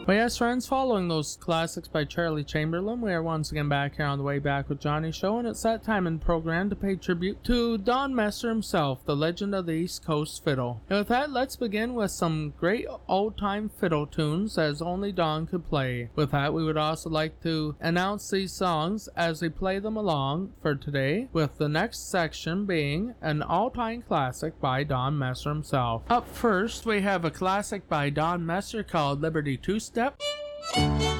Well, yes, friends, following those classics by Charlie Chamberlain, we are once again back here on the Way Back with Johnny show, and it's that time in the program to pay tribute to Don Messer himself, the legend of the East Coast fiddle. And with that, let's begin with some great old-time fiddle tunes as only Don could play. With that, we would also like to announce these songs as we play them along for today, with the next section being an all-time classic by Don Messer himself. Up first, we have a classic by Don Messer called Liberty Two-Step.